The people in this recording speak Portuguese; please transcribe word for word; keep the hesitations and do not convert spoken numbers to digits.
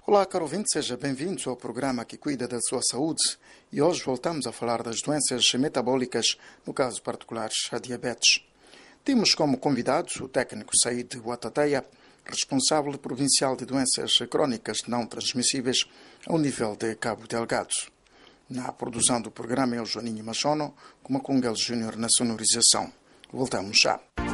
Olá, caro ouvinte, seja bem-vindo ao programa que cuida da sua saúde e hoje voltamos a falar das doenças metabólicas, no caso particular a diabetes. Temos como convidado o técnico Said Ouatateia, responsável provincial de doenças crónicas não transmissíveis ao nível de Cabo Delgado. Na produção do programa é o Joaninho Machono, com Macungal Júnior na sonorização. Voltamos já.